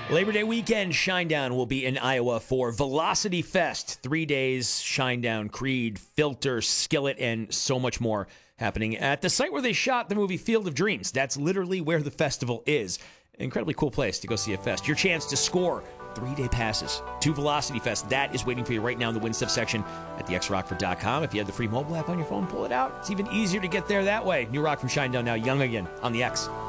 Labor Day weekend, Shinedown will be in Iowa for Velocity Fest. 3 days, Shinedown, Creed, Filter, Skillet, and so much more happening at the site where they shot the movie Field of Dreams. That's literally where the festival is. Incredibly cool place to go see a fest. Your chance to score 3-day passes to Velocity Fest. That is waiting for you right now in the Win Stuff section at thexrockford.com. If you have the free mobile app on your phone, pull it out. It's even easier to get there that way. New rock from Shinedown now, Young Again on the X.